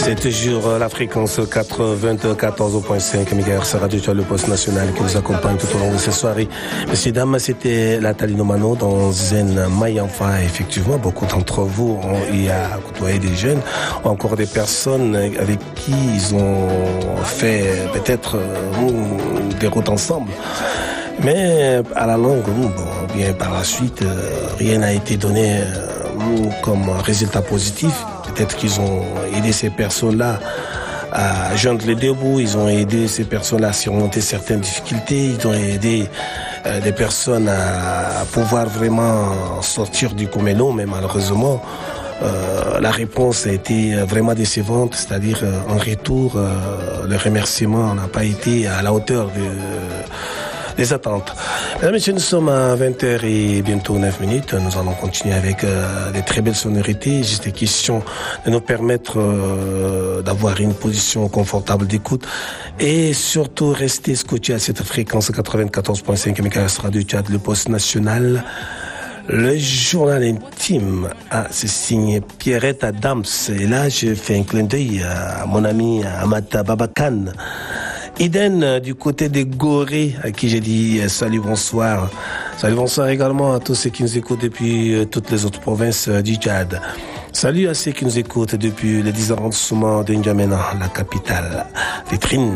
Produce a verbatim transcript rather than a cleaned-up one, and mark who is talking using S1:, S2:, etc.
S1: C'est toujours la fréquence quatre-vingt-quatorze virgule cinq mégahertz Radio Tchad, le poste national qui nous accompagne tout au long de cette soirée. Messieurs, dames, c'était Nathalie Nomano dans Zen Mayanfa. Effectivement, beaucoup d'entre vous ont eu à côtoyer des jeunes ou encore des personnes avec qui ils ont fait peut-être des routes ensemble. Mais à la longue, bon, bien par la suite, rien n'a été donné comme résultat positif. Peut-être qu'ils ont aidé ces personnes-là à joindre les deux bouts, ils ont aidé ces personnes-là à surmonter certaines difficultés, ils ont aidé euh, des personnes à, à pouvoir vraiment sortir du comélo, mais malheureusement, euh, la réponse a été vraiment décevante, c'est-à-dire euh, en retour, euh, le remerciement n'a pas été à la hauteur de... des attentes. Mesdames et messieurs, nous sommes à vingt heures et bientôt neuf minutes. Nous allons continuer avec euh, des très belles sonorités. Juste question de nous permettre euh, d'avoir une position confortable d'écoute et surtout rester scotché à cette fréquence quatre-vingt-quatorze virgule cinq mégahertz Radio Tchad, le poste national. Le journal intime, ah, c'est signé Pierrette Adams. Et là, je fais un clin d'œil à mon ami Amata Babakan. Iden du côté des Gorées, à qui j'ai dit euh, salut, bonsoir. Salut, bonsoir également à tous ceux qui nous écoutent depuis euh, toutes les autres provinces euh, du Tchad. Salut à ceux qui nous écoutent depuis le dix arrondissement de N'Djamena, la capitale. Vitrine.